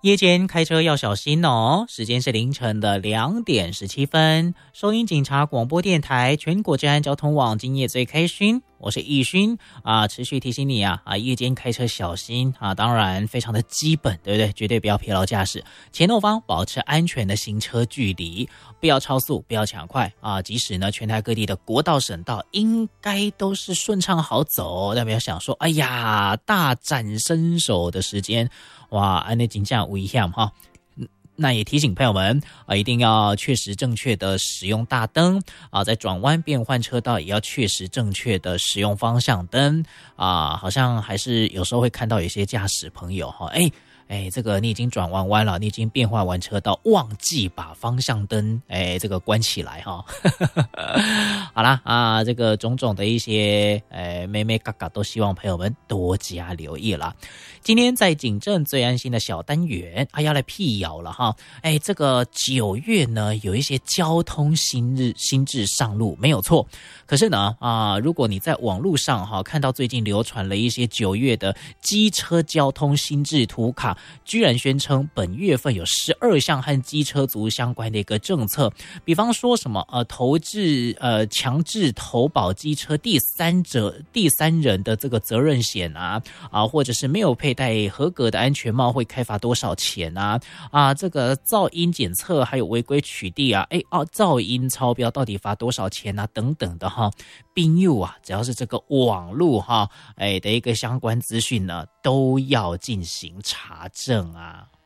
夜间开车要小心哦，时间是凌晨的2点17分。收音警察广播电台全国治安交通网，今夜最开心，我是易勋持续提醒你夜间开车小心当然非常的基本，对不对？绝对不要疲劳驾驶，前后方保持安全的行车距离，不要超速，不要抢快即使呢全台各地的国道省道应该都是顺畅好走，但不要想说哎呀大展身手的时间哇，安内真正危险哈。那也提醒朋友们一定要确实正确的使用大灯在转弯变换车道也要确实正确的使用方向灯好像还是有时候会看到有些驾驶朋友这个你已经转弯了，你已经变换完车道，忘记把方向灯这个关起来好啦这个种种的一些妹妹嘎嘎都希望朋友们多加留意啦。今天在警政最安心的小单元要来辟谣了哈。这个9月呢有一些交通新制上路没有错，可是呢如果你在网络上看到最近流传了一些9月的机车交通新制图卡，居然宣称本月份有12项和机车族相关的一个政策，比方说什么强制投保机车第三人的这个责任险或者是没有佩戴合格的安全帽会开罚多少钱这个噪音检测还有违规取缔噪音超标到底罚多少钱等等的朋友只要是这个网络的一个相关资讯呢都要进行查证